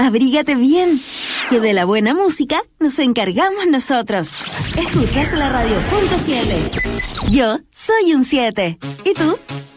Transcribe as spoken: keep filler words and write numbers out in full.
abrígate bien, que de la buena música nos encargamos nosotros. Escuchas la radio punto siete. Yo soy un siete. ¿Y tú?